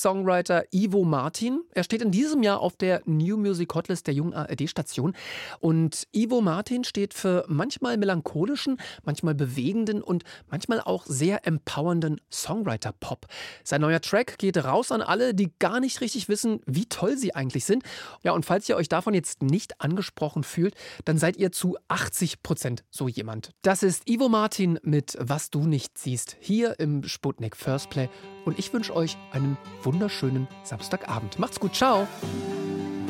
Singer-Songwriter Ivo Martin. Er steht in diesem Jahr auf der New Music Hotlist der jungen ARD-Station. Und Ivo Martin steht für manchmal melancholischen, manchmal bewegenden und manchmal auch sehr empowernden Songwriter-Pop. Sein neuer Track geht raus an alle, die gar nicht richtig wissen, wie toll sie eigentlich sind. Ja, und falls ihr euch davon jetzt nicht angesprochen fühlt, dann seid ihr zu 80% so jemand. Das ist Ivo Martin mit Was du nicht siehst, hier im Sputnik First Play. Und ich wünsche euch einen wunderschönen Samstagabend. Macht's gut, ciao!